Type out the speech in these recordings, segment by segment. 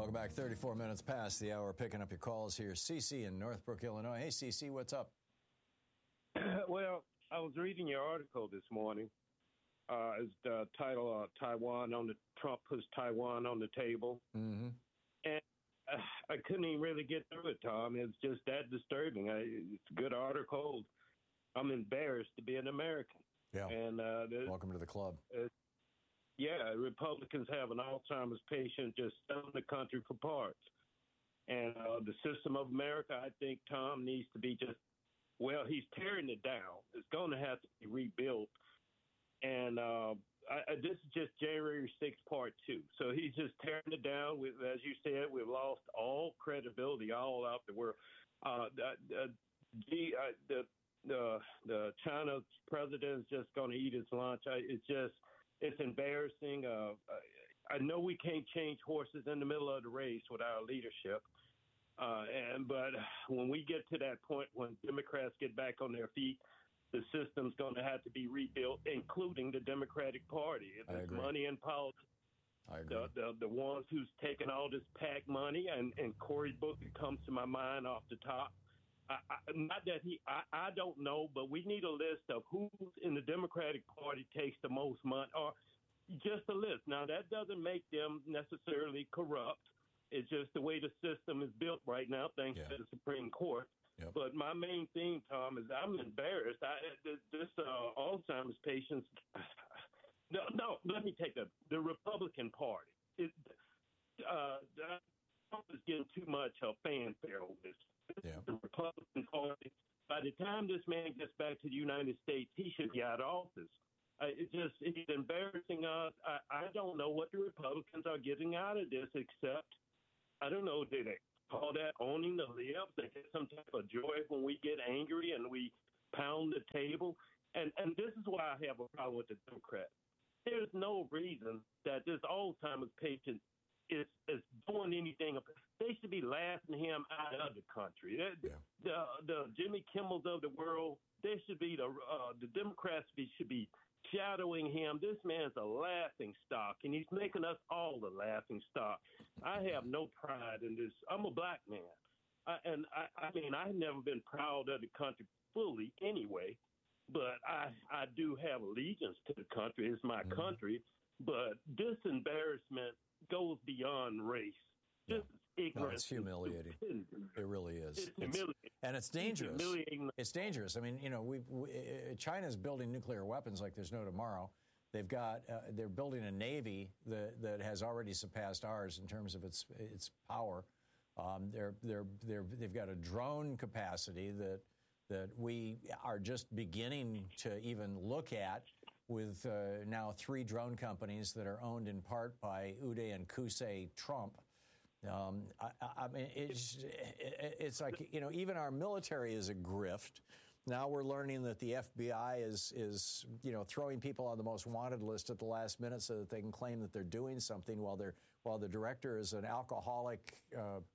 Welcome back. 34 minutes past the hour. Picking up your calls here. CC in Northbrook, Illinois. Hey, CC, what's up? Well, I was reading your article this morning. It's the title, Trump puts Taiwan on the table. Mm-hmm. And I couldn't even really get through it, Tom. It's just that disturbing. It's a good article. I'm embarrassed to be an American. Yeah. And welcome to the club. Republicans have an Alzheimer's patient just selling the country for parts. And the system of America, I think, Tom, needs to be he's tearing it down. It's going to have to be rebuilt. And this is just January 6th, part 2. So he's just tearing it down. As you said, we've lost all credibility all out the world. The China president is just going to eat his lunch. It's embarrassing. I know we can't change horses in the middle of the race with our leadership. But when we get to that point, when Democrats get back on their feet, the system's going to have to be rebuilt, including the Democratic Party. If there's money in politics, I agree. The ones who's taken all this PAC money, and Cory Booker comes to my mind off the top. I don't know, but we need a list of who in the Democratic Party takes the most money, or just a list. Now, that doesn't make them necessarily corrupt. It's just the way the system is built right now, thanks to the Supreme Court. Yep. But my main thing, Tom, is I'm embarrassed. This Alzheimer's patients. No, let me take the Republican Party. Trump is getting too much fanfare on this. The Republican Party. By the time this man gets back to the United States, he should be out of office. He's embarrassing us. I don't know what the Republicans are getting out of this, except, I don't know, do they call that owning the libs? They get some type of joy when we get angry and we pound the table. And this is why I have a problem with the Democrats. There's no reason that this Alzheimer's patient is doing anything. They should be laughing him out of the country. The Jimmy Kimmels of the world, they should be the Democrats should be shadowing him. This man's a laughing stock, and he's making us all the laughing stock. I have no pride in this. I'm a black man, I mean, I've never been proud of the country fully anyway, but I do have allegiance to the country. It's my country, but this embarrassment goes beyond race. Just ignorance. No, it's humiliating. It really is. It's humiliating. And it's dangerous. It's dangerous. I mean, China's building nuclear weapons like there's no tomorrow. They've got they're building a navy that has already surpassed ours in terms of its power. They've got a drone capacity that we are just beginning to even look at, with now 3 drone companies that are owned in part by Uday and Qusay Trump. I mean, it's like, even our military is a grift. Now we're learning that the FBI is throwing people on the most wanted list at the last minute so that they can claim that they're doing something while the director is an alcoholic,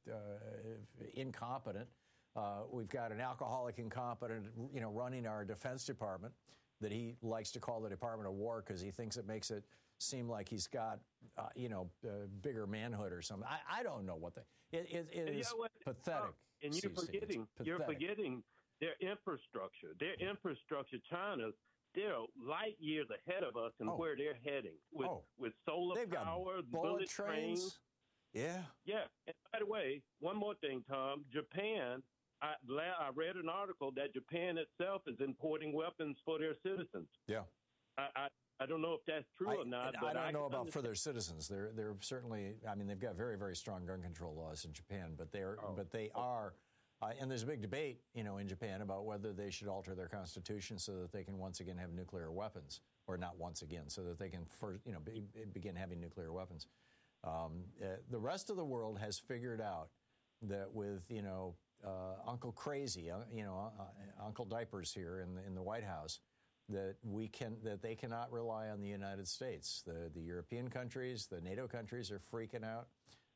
incompetent. We've got an alcoholic, incompetent, running our Defense Department that he likes to call the Department of War because he thinks it makes it seem like he's got, bigger manhood or something. I don't know what it is pathetic. And you're forgetting their infrastructure. China's, they're light years ahead of us and where they're heading with solar power, bullet trains. Yeah. Yeah. And by the way, one more thing, Tom. Japan, I read an article that Japan itself is importing weapons for their citizens. Yeah. I don't know if that's true or not. But I don't know about for their citizens. They're certainly. I mean, they've got very, very strong gun control laws in Japan, but they are. And there's a big debate, in Japan about whether they should alter their constitution so that they can once again have nuclear weapons, or not once again, so that they can first, begin having nuclear weapons. The rest of the world has figured out that with Uncle Crazy, Uncle Diapers here in the White House, that they cannot rely on the United States. The European countries, the NATO countries are freaking out.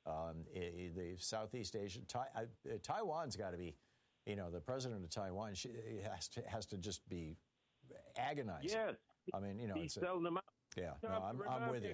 The Southeast Asia, Taiwan's got to be, the president of Taiwan has to just be agonized. Yes, I mean, he's selling them out. Yeah, no, I'm with you.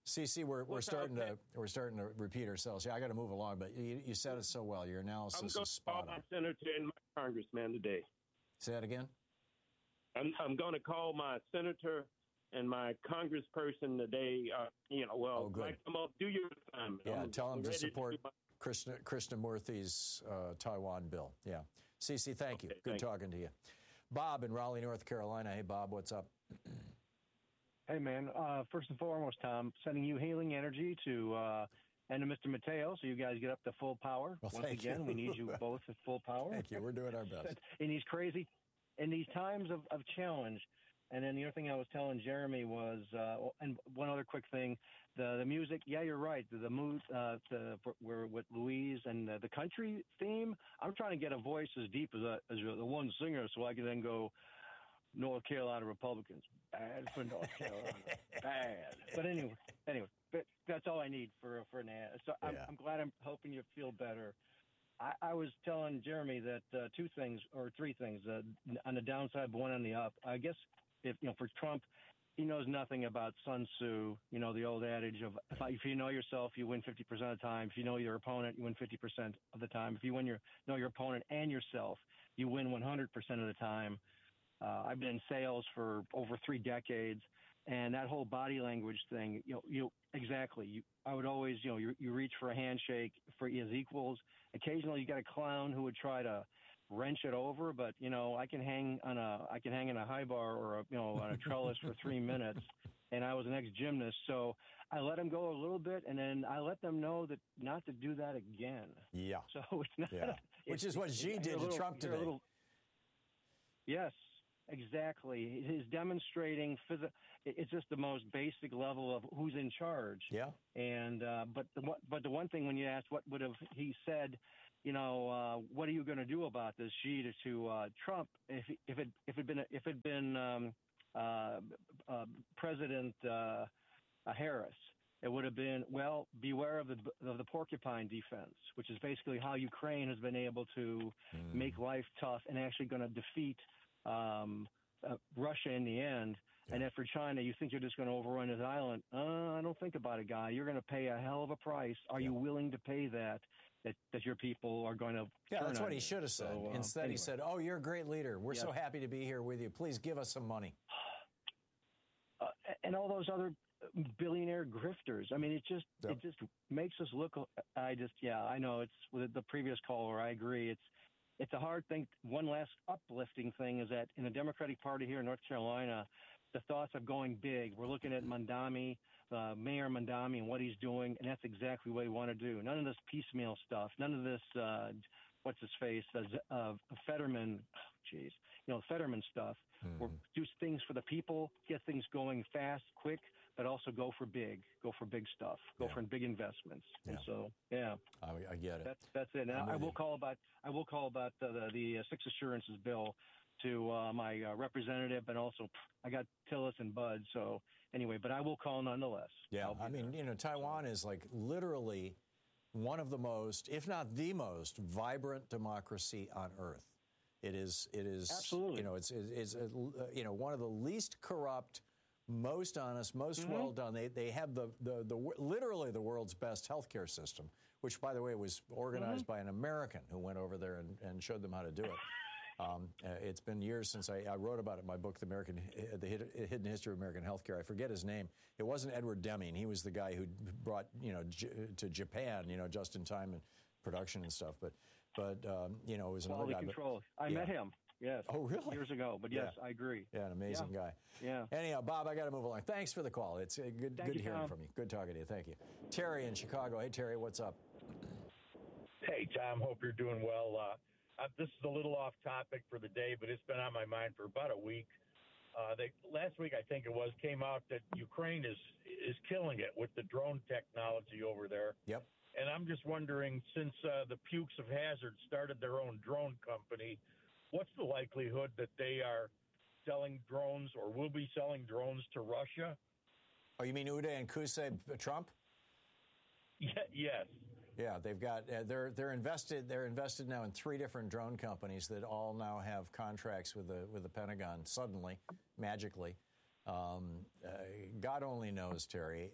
CC, we're starting to repeat ourselves. Yeah, I got to move along, but you said it so well. Your analysis is spot on. I'm going to call my senator and my congressman today. Say that again. I'm going to call my senator and my congressperson today. Good. Like, come on, do your assignment. Yeah, tell them to support Krishnamurthy's Taiwan bill. Yeah, CC, thank you. Good talking to you. Bob in Raleigh, North Carolina. Hey, Bob, what's up? Hey, man. First and foremost, Tom, sending you healing energy to and to Mr. Mateo, so you guys get up to full power. Well, Once again, we need you both at full power. Thank you. We're doing our best. In these times of challenge. And then the other thing I was telling Jeremy was, and one other quick thing, the music. Yeah, you're right. The mood, we're with Louise and the country theme. I'm trying to get a voice as deep as the one singer, so I can then go. North Carolina Republicans, bad for North Carolina, bad. But anyway, that's all I need for an ad. So I'm glad I'm helping you feel better. I was telling Jeremy that three things on the downside, but one on the up. I guess if for Trump, he knows nothing about Sun Tzu. The old adage of if you know yourself, you win 50% of the time. If you know your opponent, you win 50% of the time. If you know your opponent and yourself, you win 100% of the time. I've been in sales for over 3 decades, and that whole body language thing, exactly. I would always, you reach for a handshake for as equals. Occasionally, you got a clown who would try to wrench it over, but I can hang in a high bar or on a trellis for 3 minutes. And I was an ex-gymnast, so I let them go a little bit, and then I let them know that not to do that again. Yeah. So it's not. Yeah. Which is what Xi did to Trump today. Yes. Exactly. He's demonstrating it's just the most basic level of who's in charge. Yeah. And but the one thing when you asked what would have he said, what are you going to do about this, Xi to Trump? If it had been President Harris, it would have been, well, beware of the porcupine defense, which is basically how Ukraine has been able to make life tough and actually going to defeat Russia in the end. Yeah. And if for China, you think you're just going to overrun his island, I don't think about it, guy. You're going to pay a hell of a price. Are you willing to pay that your people are going to that's what he should have said. So, instead, anyway. He said, oh, you're a great leader. We're so happy to be here with you. Please give us some money. And all those other billionaire grifters. I mean, it just makes us look. I know it's with the previous caller. I agree. It's a hard thing. One last uplifting thing is that in the Democratic Party here in North Carolina, the thoughts of going big. We're looking at Mondami, Mayor Mondami, and what he's doing, and that's exactly what we want to do. None of this piecemeal stuff. None of this, what's his face, Fetterman. Fetterman stuff. We'll do things for the people, get things going fast, quick, but also go for big stuff, go for big investments. And so, I get it. That's it. And I will call about the Six Assurances bill to my representative, and also I got Tillis and Bud. So anyway, but I will call nonetheless. Yeah, I mean, Taiwan is like literally one of the most, if not the most, vibrant democracy on earth. It is absolutely. It's one of the least corrupt, most honest, most well done. They have the literally the world's best healthcare system, which, by the way, was organized by an American who went over there and showed them how to do it. It's been years since I wrote about it in my book, The Hidden History of American Healthcare. I forget his name. It wasn't Edward Deming. He was the guy who brought to Japan, just in time and production and stuff. But it was another guy. Quality control. I met him. Yes. Oh, really? Years ago. But yes, I agree. Yeah, an amazing guy. Yeah. Anyhow, Bob, I got to move along. Thanks for the call. It's good hearing from you. Good talking to you. Thank you. Terry in Chicago. Hey, Terry, what's up? Hey, Tom. Hope you're doing well. This is a little off topic for the day, but it's been on my mind for about a week. Last week, I think it was, came out that Ukraine is killing it with the drone technology over there. Yep. And I'm just wondering, since the Pukes of Hazard started their own drone company, what's the likelihood that they are selling drones or will be selling drones to Russia? Oh, you mean Uday and Qusay Trump? Yeah, yes. Yeah, they've got they're invested now in 3 different drone companies that all now have contracts with the Pentagon suddenly, magically. God only knows, Terry.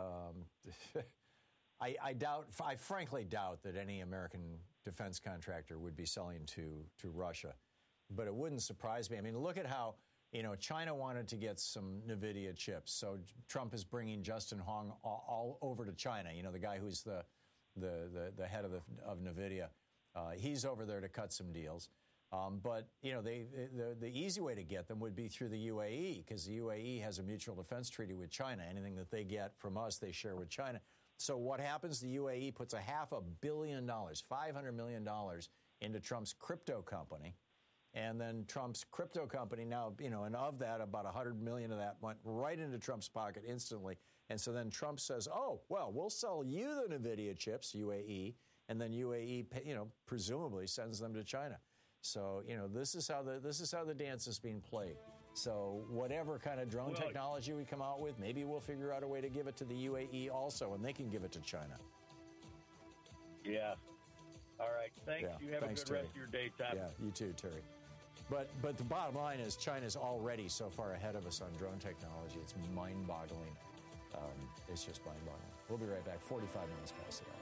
I frankly doubt that any American defense contractor would be selling to Russia, but it wouldn't surprise me. I mean, look at how, China wanted to get some NVIDIA chips. So Trump is bringing Justin Hong all over to China. The guy who's the head of NVIDIA. He's over there to cut some deals. But, the easy way to get them would be through the UAE, because the UAE has a mutual defense treaty with China. Anything that they get from us, they share with China. So what happens? The UAE puts $500 million, $500 million into Trump's crypto company. And then Trump's crypto company now, and of that, about 100 million of that went right into Trump's pocket instantly. And so then Trump says, oh, well, we'll sell you the NVIDIA chips, UAE, and then UAE, presumably sends them to China. So, this is how the dance is being played. So whatever kind of drone technology we come out with, maybe we'll figure out a way to give it to the UAE also, and they can give it to China. Yeah. All right. Thanks. Yeah, you have thanks, a good Terry. rest of your day, Tom. Yeah, you too, Terry. But the bottom line is China's already so far ahead of us on drone technology. It's mind-boggling. It's just mind-boggling. We'll be right back. 45 minutes past the hour.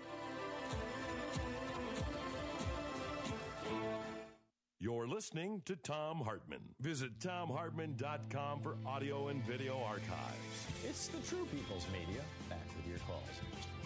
You're listening to Thom Hartmann. Visit ThomHartmann.com for audio and video archives. It's the True People's Media. Back with your calls in just a minute.